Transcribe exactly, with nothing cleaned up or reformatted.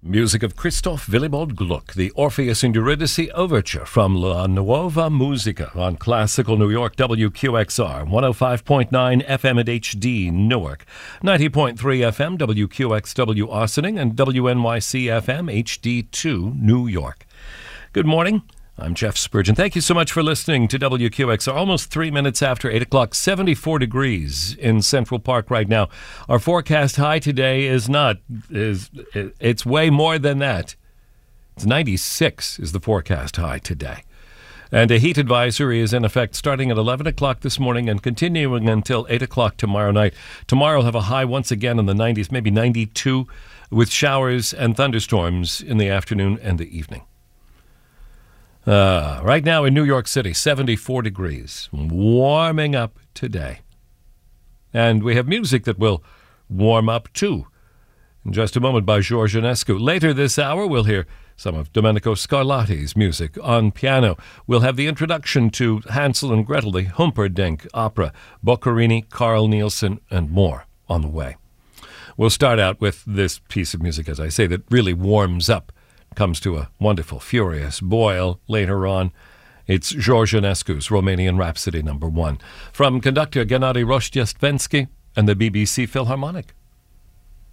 Music of Christoph Willibald Gluck, the Orpheus and Eurydice Overture from La Nuova Musica on Classical New York, W Q X R, one oh five point nine F M at H D Newark, ninety point three F M W Q X W Austining, and W N Y C F M H D two New York. Good morning. I'm Jeff Spurgeon. Thank you so much for listening to W Q X R. Almost three minutes after eight o'clock, seventy-four degrees in Central Park right now. Our forecast high today is not, is it's way more than that. It's ninety-six is the forecast high today. And a heat advisory is in effect starting at eleven o'clock this morning and continuing until eight o'clock tomorrow night. Tomorrow will have a high once again in the nineties, maybe ninety-two, with showers and thunderstorms in the afternoon and the evening. Uh, right now in New York City, seventy-four degrees, warming up today. And we have music that will warm up too. In just a moment by George Enescu. Later this hour, we'll hear some of Domenico Scarlatti's music on piano. We'll have the introduction to Hansel and Gretel, the Humperdinck opera, Boccherini, Carl Nielsen, and more on the way. We'll start out with this piece of music, as I say, that really warms up. Comes to a wonderful, furious boil later on. It's George Enescu's Romanian Rhapsody number one from conductor Gennady Rozhdestvensky and the B B C Philharmonic.